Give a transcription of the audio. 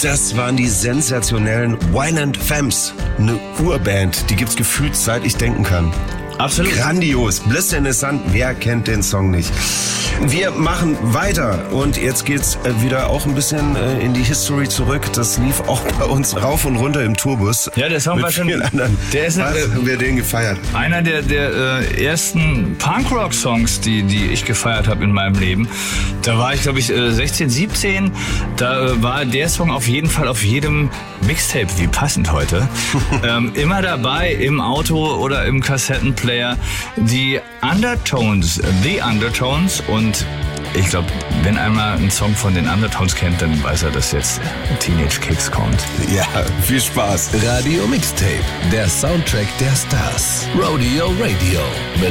Das waren die sensationellen Violent Femmes. Eine Urband, die gibt's gefühlt seit ich denken kann. Absolut. Grandios. Bliss in the Sun. Wer kennt den Song nicht? Wir machen weiter und jetzt geht's wieder auch ein bisschen in die History zurück. Das lief auch bei uns rauf und runter im Tourbus. Ja, der Song war schon. Der ist haben wir den gefeiert. Einer der ersten Punkrock-Songs, die ich gefeiert habe in meinem Leben. Da war ich, glaube ich, 16, 17. Da war der Song auf jeden Fall auf jedem Mixtape, wie passend heute, immer dabei im Auto oder im Kassettenplayer. Die Undertones, The Undertones, und ich glaube, wenn einmal ein Song von den Undertones kennt, dann weiß er, dass jetzt Teenage Kicks kommt. Ja, viel Spaß. Radio Mixtape, der Soundtrack der Stars. Rodeo Radio mit